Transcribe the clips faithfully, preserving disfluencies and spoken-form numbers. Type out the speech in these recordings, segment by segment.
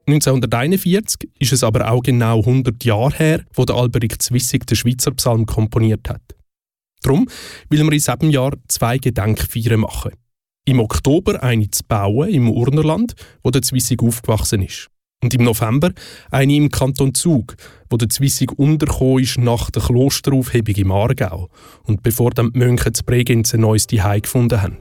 neunzehnhunderteinundvierzig ist es aber auch genau hundert Jahre her, wo der Alberik Zwissig den Schweizer Psalm komponiert hat. Darum will wir in diesem Jahr zwei Gedenkfeiern machen. Im Oktober eine zu Bauen im Urnerland, wo der Zwissig aufgewachsen ist. Und im November eine im Kanton Zug, wo der Zwissig untergekommen ist nach der Klosteraufhebung im Aargau und bevor dann die Mönche zu Bregenz ein neues Zuhause gefunden haben.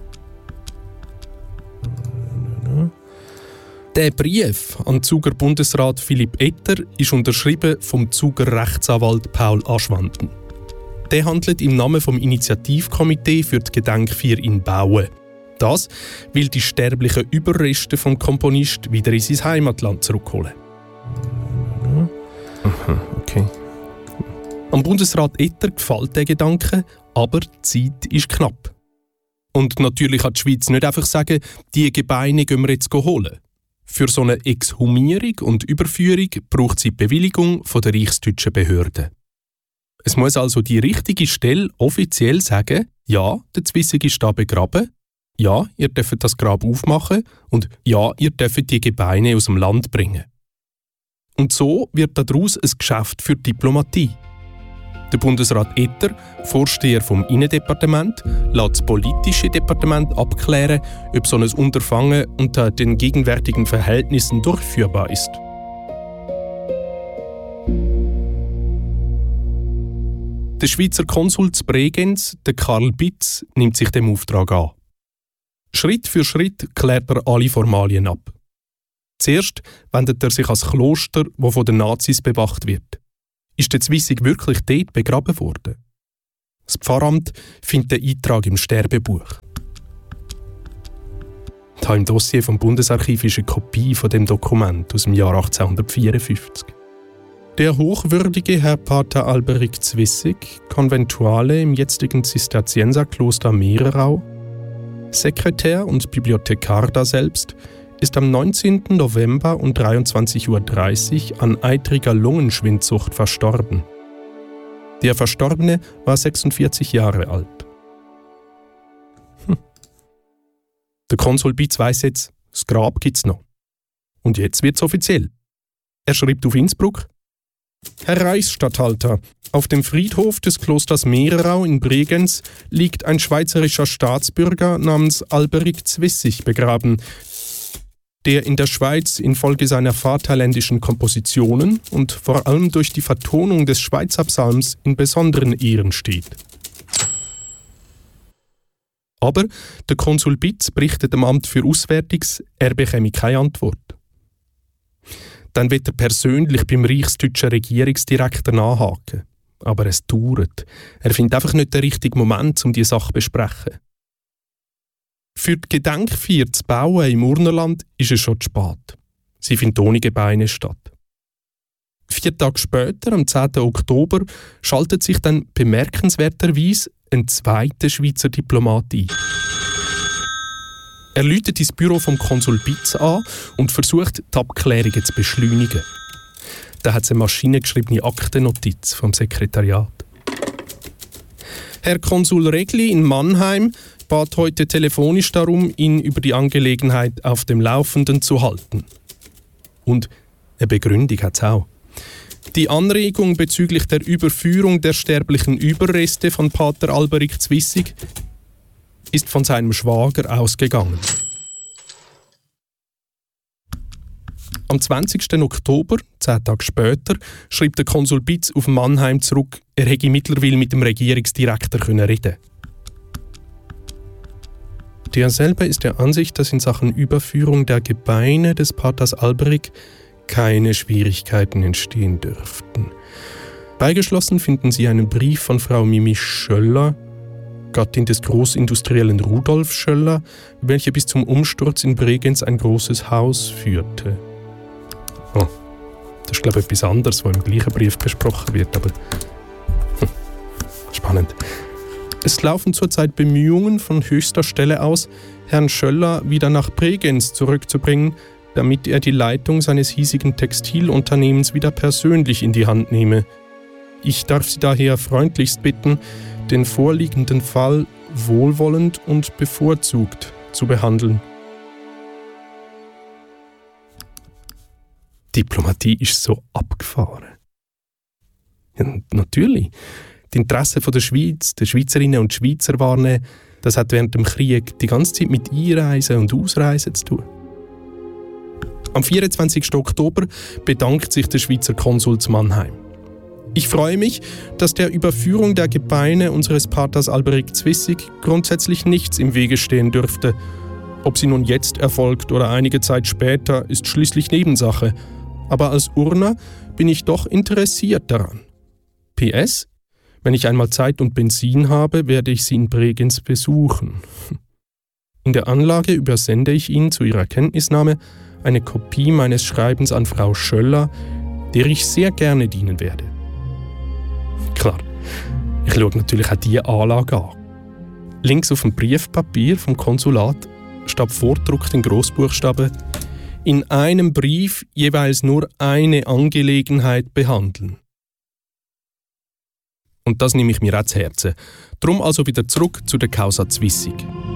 Der Brief an den Zuger Bundesrat Philipp Etter ist unterschrieben vom Zuger Rechtsanwalt Paul Aschwanden. Der handelt im Namen vom Initiativkomitee für die Gedenkfeier in Bauen. Das will die sterblichen Überreste vom Komponist wieder in sein Heimatland zurückholen. Aha, okay. Am Bundesrat Etter gefällt der Gedanke, aber die Zeit ist knapp. Und natürlich kann die Schweiz nicht einfach sagen, die Gebeine gehen wir jetzt holen. Für so eine Exhumierung und Überführung braucht sie die Bewilligung von der reichsdeutschen Behörde. Es muss also die richtige Stelle offiziell sagen, ja, der Zwissig ist da begraben, ja, ihr dürft das Grab aufmachen und ja, ihr dürft die Gebeine aus dem Land bringen. Und so wird daraus ein Geschäft für die Diplomatie. Der Bundesrat Etter, Vorsteher vom Innendepartement, lässt das politische Departement abklären, ob so ein Unterfangen unter den gegenwärtigen Verhältnissen durchführbar ist. Der Schweizer Konsul zu Bregenz, der Karl Bitz, nimmt sich dem Auftrag an. Schritt für Schritt klärt er alle Formalien ab. Zuerst wendet er sich ans Kloster, das von den Nazis bewacht wird. Ist der Zwissig wirklich dort begraben worden? Das Pfarramt findet den Eintrag im Sterbebuch. Da im Dossier vom Bundesarchiv ist eine Kopie von dem Dokument aus dem Jahr achtzehnhundertvierundfünfzig. Der hochwürdige Herr Pater Alberik Zwissig, Konventuale im jetzigen Zisterzienserkloster Mehrerau, Sekretär und Bibliothekar daselbst, ist am neunzehnten November um dreiundzwanzig Uhr dreißig an eitriger Lungenschwindsucht verstorben. Der Verstorbene war sechsundvierzig Jahre alt. Hm. Der Konsul Bitz weiss jetzt, das Grab gibt's noch. Und jetzt wird's offiziell. Er schreibt auf Innsbruck: Herr Reichsstatthalter, auf dem Friedhof des Klosters Mehrerau in Bregenz liegt ein schweizerischer Staatsbürger namens Alberik Zwissig begraben, der in der Schweiz infolge seiner vaterländischen Kompositionen und vor allem durch die Vertonung des Schweizer Psalms in besonderen Ehren steht. Aber der Konsul Bitz berichtet dem Amt für Auswärtiges, er bekäme keine Antwort. Dann wird er persönlich beim reichsdeutschen Regierungsdirektor nachhaken. Aber es dauert. Er findet einfach nicht den richtigen Moment, um die Sache zu besprechen. Für die Gedenkfeier zu bauen im Urnerland ist es schon zu spät. Sie findet ohne Gebeine statt. Vier Tage später, am zehnten Oktober, schaltet sich dann bemerkenswerterweise ein zweiter Schweizer Diplomat ein. Er läutet ins Büro vom Konsul Bitz an und versucht, die Abklärungen zu beschleunigen. Da hat es eine maschinengeschriebene Aktennotiz vom Sekretariat. Herr Konsul Regli in Mannheim bat heute telefonisch darum, ihn über die Angelegenheit auf dem Laufenden zu halten. Und eine Begründung hat es auch. Die Anregung bezüglich der Überführung der sterblichen Überreste von Pater Alberik Zwissig ist von seinem Schwager ausgegangen. Am zwanzigsten Oktober, zehn Tage später, schrieb der Konsul Bitz auf Mannheim zurück, er hätte mittlerweile mit dem Regierungsdirektor reden. Derselbe ist der Ansicht, dass in Sachen Überführung der Gebeine des Paters Alberik keine Schwierigkeiten entstehen dürften. Beigeschlossen finden Sie einen Brief von Frau Mimi Schöller, Gattin des Großindustriellen Rudolf Schöller, welche bis zum Umsturz in Bregenz ein großes Haus führte. Oh, das ist, glaube ich, etwas anderes, was im gleichen Brief besprochen wird, aber hm, spannend. Es laufen zurzeit Bemühungen von höchster Stelle aus, Herrn Schöller wieder nach Bregenz zurückzubringen, damit er die Leitung seines hiesigen Textilunternehmens wieder persönlich in die Hand nehme. Ich darf Sie daher freundlichst bitten, den vorliegenden Fall wohlwollend und bevorzugt zu behandeln. Diplomatie ist so abgefahren. Ja, natürlich. Die Interessen der Schweiz, der Schweizerinnen und Schweizer wahrnehmen, das hat während dem Krieg die ganze Zeit mit Einreisen und Ausreisen zu tun. Am vierundzwanzigsten Oktober bedankt sich der Schweizer Konsul zu Mannheim. Ich freue mich, dass der Überführung der Gebeine unseres Paters Alberik Zwissig grundsätzlich nichts im Wege stehen dürfte. Ob sie nun jetzt erfolgt oder einige Zeit später, ist schließlich Nebensache. Aber als Urner bin ich doch interessiert daran. P S: Wenn ich einmal Zeit und Benzin habe, werde ich Sie in Bregenz besuchen. In der Anlage übersende ich Ihnen zu Ihrer Kenntnisnahme eine Kopie meines Schreibens an Frau Schöller, der ich sehr gerne dienen werde. Klar, ich schaue natürlich auch diese Anlage an. Links auf dem Briefpapier vom Konsulat steht vorgedruckt in Grossbuchstaben: in einem Brief jeweils nur eine Angelegenheit behandeln. Und das nehme ich mir auch zu Herzen. Drum also wieder zurück zu der Causa Zwissig.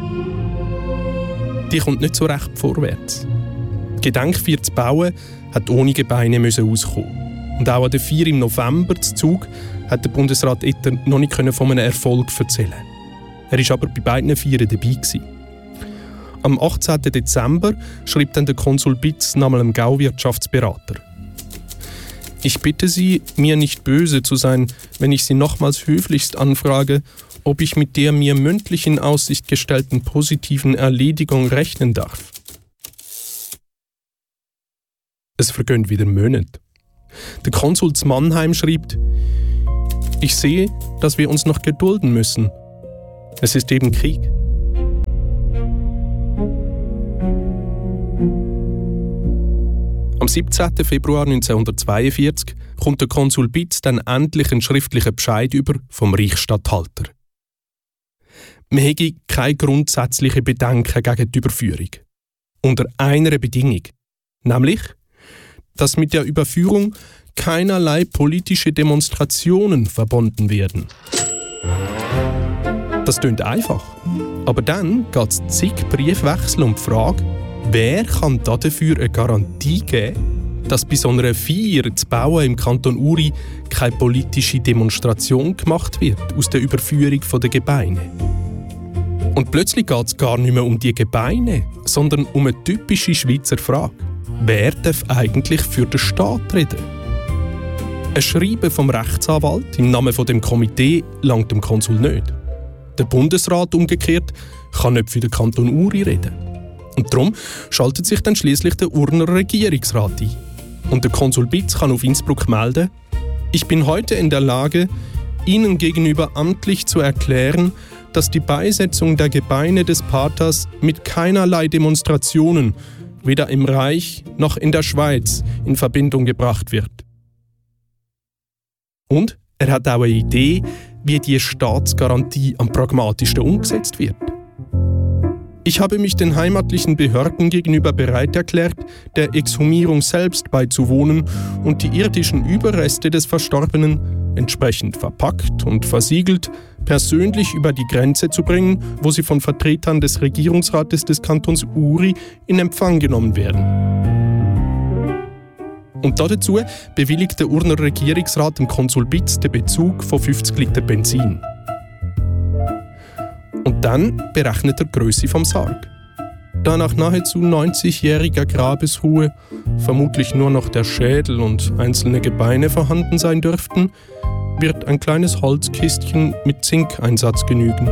Die kommt nicht so recht vorwärts. Die Gedenkfeier zu bauen, hat ohne Gebeine müssen auskommen. Und auch an der vier im November zu Zug hat der Bundesrat Etter noch nicht von einem Erfolg erzählen. Er war aber bei beiden Feiern dabei gewesen. Am achtzehnten Dezember schreibt dann der Konsul Bitz namens dem Gauwirtschaftsberater: Ich bitte Sie, mir nicht böse zu sein, wenn ich Sie nochmals höflichst anfrage, ob ich mit der mir mündlich in Aussicht gestellten positiven Erledigung rechnen darf. Es vergönnt wieder Monate. Der Konsul zu Mannheim schreibt: Ich sehe, dass wir uns noch gedulden müssen. Es ist eben Krieg. Am siebzehnten Februar neunzehnhundertzweiundvierzig kommt der Konsul Bitz dann endlich einen schriftlichen Bescheid über vom Reichsstatthalter. Man hätte keine grundsätzlichen Bedenken gegen die Überführung. Unter einer Bedingung. Nämlich, dass mit der Überführung keinerlei politische Demonstrationen verbunden werden. Das klingt einfach. Aber dann geht es zig Briefwechsel um die Frage, wer kann dafür eine Garantie geben, dass bei so einer Feier zu bauen im Kanton Uri keine politische Demonstration gemacht wird aus der Überführung der Gebeine. Und plötzlich geht es gar nicht mehr um die Gebeine, sondern um eine typische Schweizer Frage. Wer darf eigentlich für den Staat reden? Ein Schreiben vom Rechtsanwalt im Namen von dem Komitee langt dem Konsul nicht. Der Bundesrat umgekehrt kann nicht für den Kanton Uri reden. Und darum schaltet sich dann schließlich der Urner Regierungsrat ein. Und der Konsul Bitz kann auf Innsbruck melden: Ich bin heute in der Lage, Ihnen gegenüber amtlich zu erklären, dass die Beisetzung der Gebeine des Paters mit keinerlei Demonstrationen weder im Reich noch in der Schweiz in Verbindung gebracht wird. Und er hat auch eine Idee, wie die Staatsgarantie am pragmatischsten umgesetzt wird. Ich habe mich den heimatlichen Behörden gegenüber bereit erklärt, der Exhumierung selbst beizuwohnen und die irdischen Überreste des Verstorbenen, entsprechend verpackt und versiegelt, persönlich über die Grenze zu bringen, wo sie von Vertretern des Regierungsrates des Kantons Uri in Empfang genommen werden. Und dazu bewilligt der Urner Regierungsrat dem Konsul Bitz den Bezug von fünfzig Liter Benzin. Und dann berechnet er die Grösse vom Sarg. Da nach nahezu neunzigjähriger Grabesruhe vermutlich nur noch der Schädel und einzelne Gebeine vorhanden sein dürften, wird ein kleines Holzkistchen mit Zinkeinsatz genügen.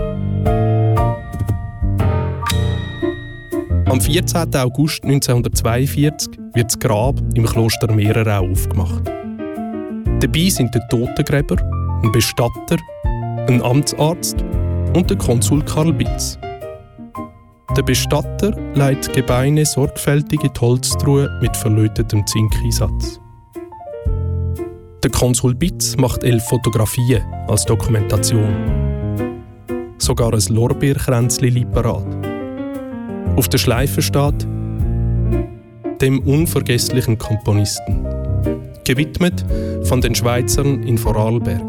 Am vierzehnten August neunzehnhundertzweiundvierzig wird das Grab im Kloster Mehrerau aufgemacht. Dabei sind der Totengräber, ein Bestatter, ein Amtsarzt und der Konsul Karl Bitz. Der Bestatter legt die Gebeine sorgfältig in die Holztruhe mit verlötetem Zinkeinsatz. Der Konsul Bitz macht elf Fotografien als Dokumentation. Sogar ein Lorbeerkränzli liegt parat. Auf der Schleife steht «Dem unvergesslichen Komponisten», gewidmet von den Schweizern in Vorarlberg.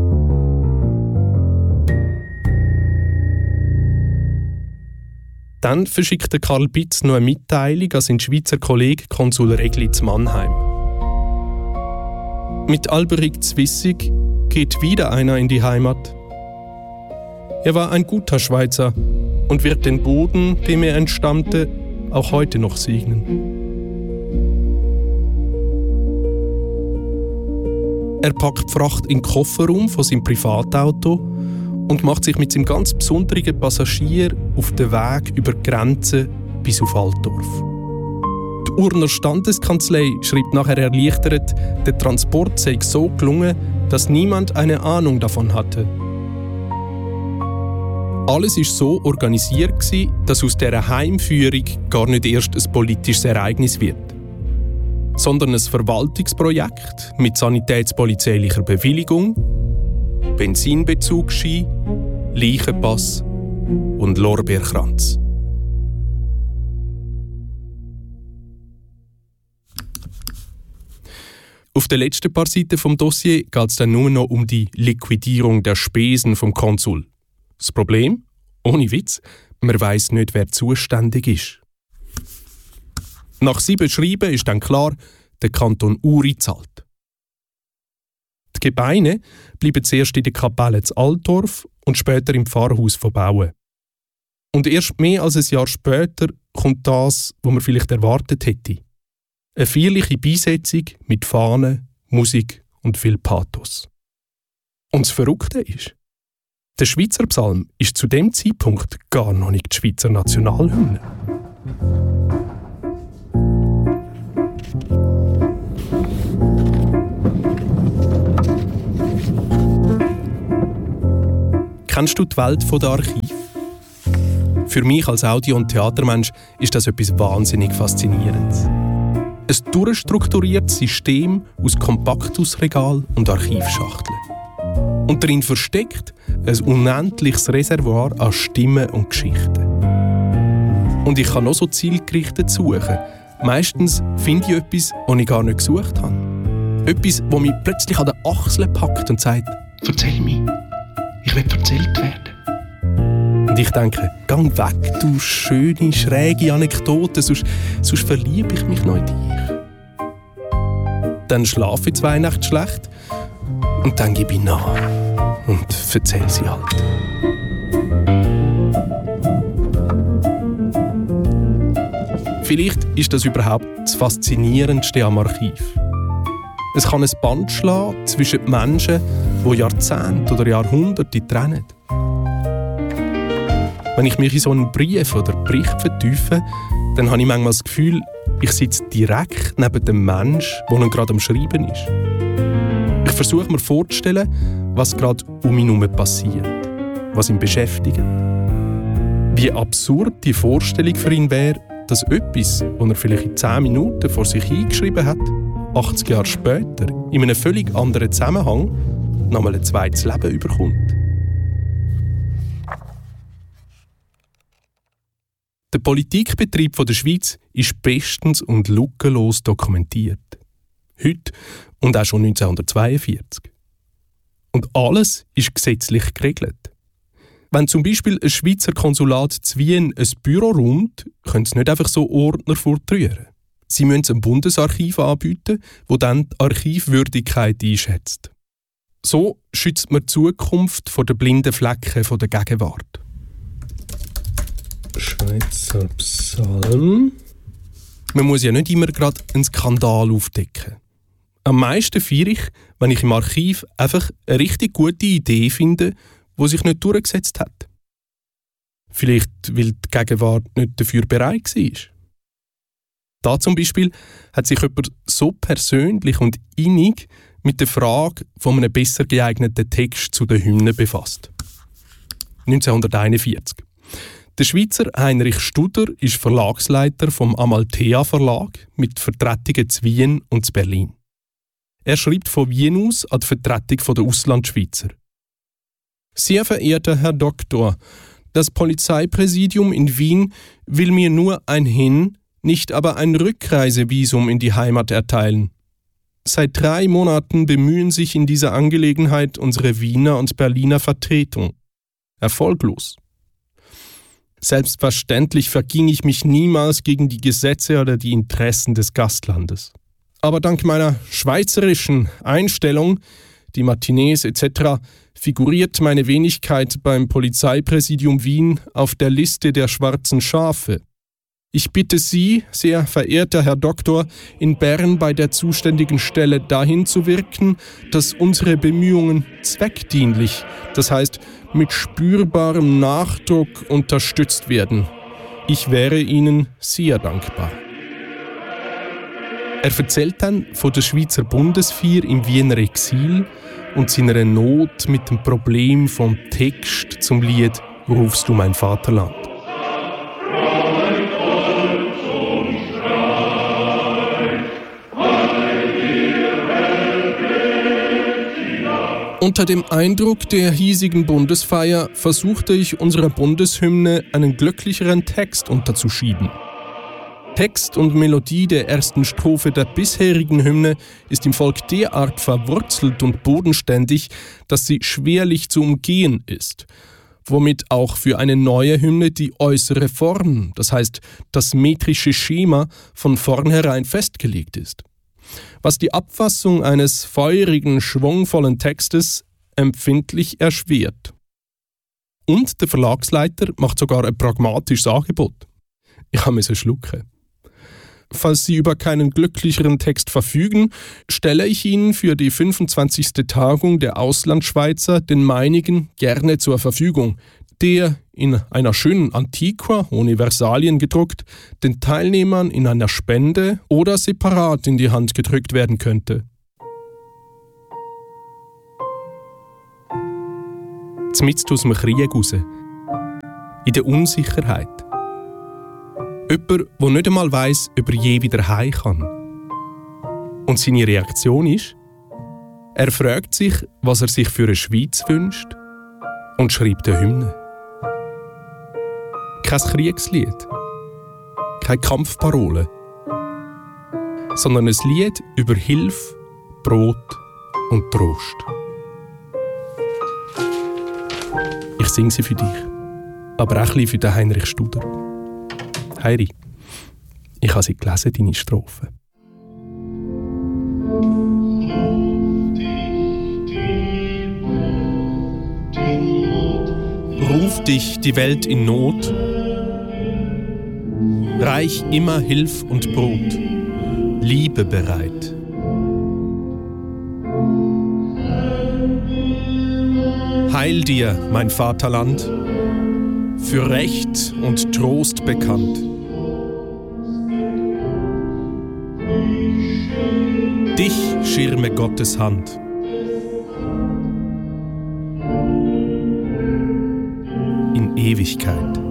Dann Dann verschickt Karl Bitz noch eine Mitteilung an seinen Schweizer Kollegen Konsul Regli zu Mannheim. Mit Alberik Zwissig geht wieder einer in die Heimat. Er war ein guter Schweizer und wird den Boden, dem er entstammte, auch heute noch segnen. Er packt die Fracht in den Kofferraum von seinem Privatauto und macht sich mit seinem ganz besonderen Passagier auf den Weg über die Grenze bis auf Altdorf. Die Urner Standeskanzlei schreibt nachher erleichtert, der Transport sei so gelungen, dass niemand eine Ahnung davon hatte. Alles war so organisiert, dass aus dieser Heimführung gar nicht erst ein politisches Ereignis wird, sondern ein Verwaltungsprojekt mit sanitätspolizeilicher Bewilligung, Benzinbezugsschein, Leichenpass und Lorbeerkranz. Auf den letzten paar Seiten vom Dossier geht es dann nur noch um die Liquidierung der Spesen vom Konsul. Das Problem? Ohne Witz, man weiss nicht, wer zuständig ist. Nach sieben Schreiben ist dann klar, der Kanton Uri zahlt. Die Gebeine bleiben zuerst in der Kapelle in Altdorf und später im Pfarrhaus von Bauen. Und erst mehr als ein Jahr später kommt das, was man vielleicht erwartet hätte. Eine feierliche Beisetzung mit Fahnen, Musik und viel Pathos. Und das Verrückte ist, der Schweizer Psalm ist zu dem Zeitpunkt gar noch nicht die Schweizer Nationalhymne. Kennst du die Welt der Archive? Für mich als Audio- und Theatermensch ist das etwas wahnsinnig Faszinierendes. Ein durchstrukturiertes System aus Kompaktusregal und Archivschachteln. Und darin versteckt ein unendliches Reservoir an Stimmen und Geschichten. Und ich kann noch so zielgerichtet suchen. Meistens finde ich etwas, das ich gar nicht gesucht habe. Etwas, das mich plötzlich an den Achseln packt und sagt: «Erzähl mir, ich will erzählt werden.» Und ich denke: «Gang weg, du schöne, schräge Anekdote, sonst, sonst verliebe ich mich noch in dich.» Dann schlafe ich zwei Nächte schlecht und dann gebe ich nach und erzähle sie halt. Vielleicht ist das überhaupt das Faszinierendste am Archiv. Es kann ein Band schlagen zwischen Menschen, die Jahrzehnte oder Jahrhunderte trennen. Wenn ich mich in so einen Brief oder Bericht vertiefe, dann habe ich manchmal das Gefühl, ich sitze direkt neben dem Menschen, der gerade am Schreiben ist. Ich versuche mir vorzustellen, was gerade um ihn herum passiert, was ihn beschäftigt. Wie absurd die Vorstellung für ihn wäre, dass etwas, das er vielleicht in zehn Minuten vor sich hingeschrieben hat, achtzig Jahre später in einem völlig anderen Zusammenhang nochmal ein zweites Leben überkommt. Der Politikbetrieb der Schweiz ist bestens und lückenlos dokumentiert. Heute und auch schon neunzehnhundertzweiundvierzig. Und alles ist gesetzlich geregelt. Wenn zum Beispiel ein Schweizer Konsulat zu Wien ein Büro räumt, können sie nicht einfach so Ordner fortrühren. Sie müssen ein Bundesarchiv anbieten, das dann die Archivwürdigkeit einschätzt. So schützt man die Zukunft vor den blinden Flecken der Gegenwart. Schweizer Psalm. Man muss ja nicht immer gerade einen Skandal aufdecken. Am meisten feiere ich, wenn ich im Archiv einfach eine richtig gute Idee finde, die sich nicht durchgesetzt hat. Vielleicht, weil die Gegenwart nicht dafür bereit war. Da zum Beispiel hat sich jemand so persönlich und innig mit der Frage von einem besser geeigneten Text zu den Hymnen befasst. neunzehnhunderteinundvierzig. Der Schweizer Heinrich Studer ist Verlagsleiter vom Amalthea Verlag mit Vertretungen zu Wien und zu Berlin. Er schreibt von Wien aus an die Vertretung der Auslandschweizer. Sehr verehrter Herr Doktor, das Polizeipräsidium in Wien will mir nur ein Hin-, nicht aber ein Rückreisevisum in die Heimat erteilen. Seit drei Monaten bemühen sich in dieser Angelegenheit unsere Wiener und Berliner Vertretung. Erfolglos. Selbstverständlich verging ich mich niemals gegen die Gesetze oder die Interessen des Gastlandes. Aber dank meiner schweizerischen Einstellung, die Matinees et cetera, figuriert meine Wenigkeit beim Polizeipräsidium Wien auf der Liste der schwarzen Schafe. Ich bitte Sie, sehr verehrter Herr Doktor, in Bern bei der zuständigen Stelle dahin zu wirken, dass unsere Bemühungen zweckdienlich, das heißt mit spürbarem Nachdruck unterstützt werden. Ich wäre Ihnen sehr dankbar. Er erzählt dann von der Schweizer Bundeswehr im Wiener Exil und seiner Not mit dem Problem vom Text zum Lied »Rufst du mein Vaterland«. Unter dem Eindruck der hiesigen Bundesfeier versuchte ich unserer Bundeshymne einen glücklicheren Text unterzuschieben. Text und Melodie der ersten Strophe der bisherigen Hymne ist im Volk derart verwurzelt und bodenständig, dass sie schwerlich zu umgehen ist, womit auch für eine neue Hymne die äußere Form, das heißt das metrische Schema, von vornherein festgelegt ist. Was die Abfassung eines feurigen, schwungvollen Textes empfindlich erschwert. Und der Verlagsleiter macht sogar ein pragmatisches Angebot. Ich musste schlucken. Falls Sie über keinen glücklicheren Text verfügen, stelle ich Ihnen für die fünfundzwanzigste Tagung der Auslandschweizer den meinigen gerne zur Verfügung, der in einer schönen Antiqua ohne Versalien gedruckt den Teilnehmern in einer Spende oder separat in die Hand gedrückt werden könnte. Zmitzt aus dem Krieg raus. In der Unsicherheit. Jemand, der nicht einmal weiss, ob er je wieder heim kann. Und seine Reaktion ist, er fragt sich, was er sich für eine Schweiz wünscht und schreibt eine Hymne. Kein Kriegslied, keine Kampfparole, sondern ein Lied über Hilfe, Brot und Trost. Ich singe sie für dich, aber auch ein bisschen für den Heinrich Studer. Heiri, ich habe sie gelesen, deine Strophe. Ruft dich die Welt in Not, reich immer Hilf und Brot, Liebe bereit. Heil dir, mein Vaterland, für Recht und Trost bekannt. Dich schirme Gottes Hand. In Ewigkeit.